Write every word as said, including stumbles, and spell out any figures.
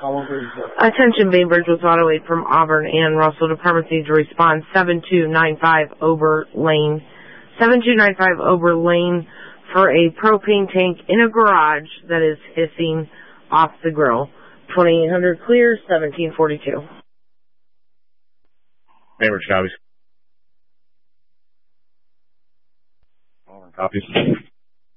Attention Bainbridge with Auto Aid from Auburn and Russell. Departments need to respond. seven two nine five Ober Lane. seven two nine five Ober Lane for a propane tank in a garage that is hissing off the grill. twenty-eight hundred clear, seventeen forty-two. Bainbridge copies. Auburn copies.